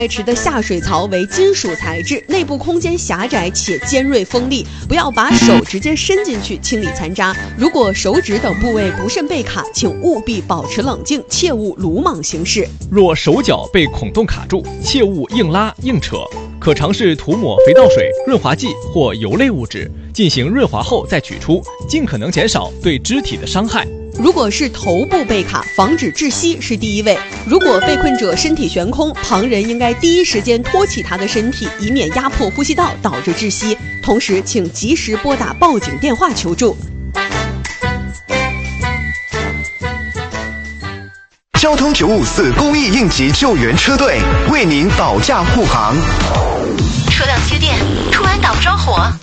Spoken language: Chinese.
池的下水槽为金属材质，内部空间狭窄且尖锐锋利，不要把手直接伸进去清理残渣。如果手指等部位不慎被卡，请务必保持冷静，切勿鲁莽行事。 若手脚被孔洞卡住，切勿硬拉硬扯，可尝试涂抹肥皂水、润滑剂或油类物质，进行润滑后再取出，尽可能减少对肢体的伤害。 如果是头部被卡，防止窒息是第一位。如果被困者身体悬空，旁人应该第一时间托起他的身体，以免压迫呼吸道导致窒息。同时，请及时拨打报警电话求助。 交通954公益应急救援车队为您保驾护航。 车辆接电，突然打不着火。